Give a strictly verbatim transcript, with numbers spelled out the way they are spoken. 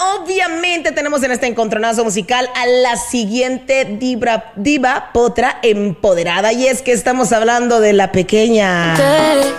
obviamente tenemos en este encontronazo musical a la siguiente diva, diva potra empoderada. Y es que estamos hablando de la pequeña Te